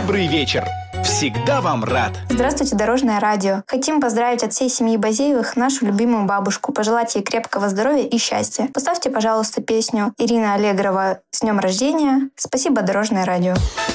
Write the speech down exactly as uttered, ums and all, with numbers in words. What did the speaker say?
Добрый вечер! Всегда вам рад! Здравствуйте, Дорожное радио! Хотим поздравить от всей семьи Базеевых нашу любимую бабушку, пожелать ей крепкого здоровья и счастья. Поставьте, пожалуйста, песню Ирины Аллегрова «С днем рождения». Спасибо, Дорожное радио!